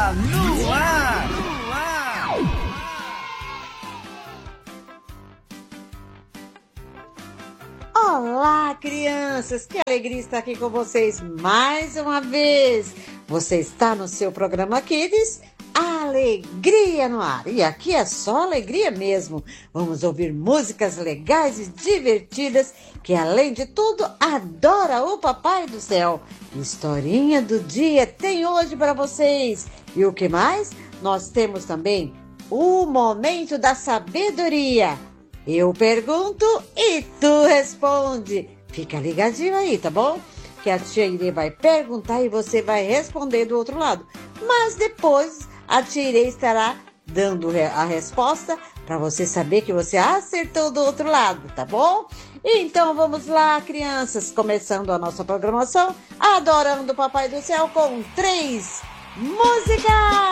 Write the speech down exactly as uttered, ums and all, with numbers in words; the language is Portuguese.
Está no ar! Olá, crianças! Que alegria estar aqui com vocês mais uma vez! Você está no seu programa Kids, Alegria no Ar. E aqui é só alegria mesmo. Vamos ouvir músicas legais e divertidas que, além de tudo, adora o Papai do Céu. Historinha do dia tem hoje para vocês. E o que mais? Nós temos também o Momento da Sabedoria. Eu pergunto e tu responde. Fica ligadinho aí, tá bom? Que a tia Irê vai perguntar e você vai responder do outro lado. Mas depois a tia Irê estará dando a resposta para você saber que você acertou do outro lado, tá bom? Então vamos lá, crianças, começando a nossa programação, adorando o Papai do Céu com três músicas!